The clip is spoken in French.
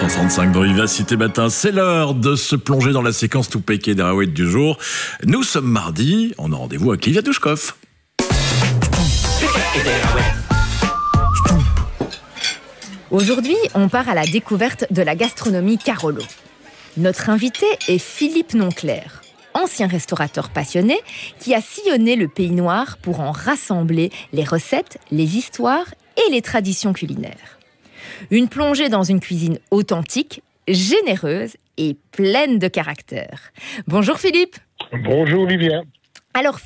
7h35 dans Vivacité Matin. C'est l'heure de se plonger dans la séquence tout péqué d'Arawet du jour. Nous sommes mardi, on a rendez-vous avec Livia Douchkov. Aujourd'hui, on part à la découverte de la gastronomie Carolo. Notre invité est Philippe Nonclair, ancien restaurateur passionné qui a sillonné le pays noir pour en rassembler les recettes, les histoires et les traditions culinaires. Une plongée dans une cuisine authentique, généreuse et pleine de caractère. Bonjour Philippe. Bonjour Livia. Alors